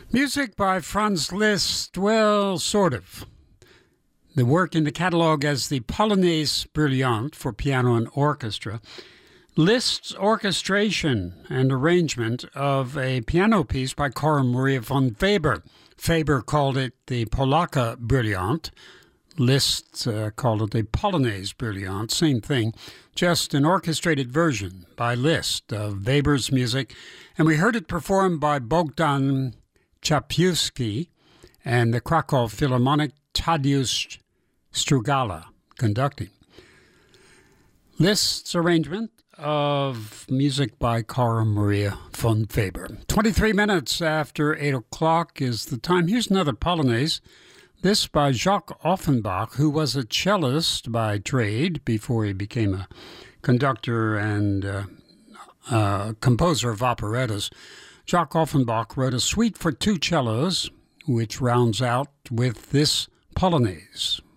Music by Franz Liszt, well, sort of. The work in the catalogue as the Polonaise Brillante for piano and orchestra. Liszt's orchestration and arrangement of a piano piece by Cora Maria von Weber. Weber called it the Polacca Brillante. Liszt called it the Polonaise Brillante, same thing, just an orchestrated version by Liszt of Weber's music. And we heard it performed by Bogdan Chapewski and the Krakow Philharmonic, Tadeusz Strugala conducting. Liszt's arrangement of music by Cora Maria von Weber. 23 minutes after 8 o'clock is the time. Here's another Polonaise. This by Jacques Offenbach, who was a cellist by trade before he became a conductor and composer of operettas. Jacques Offenbach wrote a suite for two cellos, which rounds out with this Polonaise.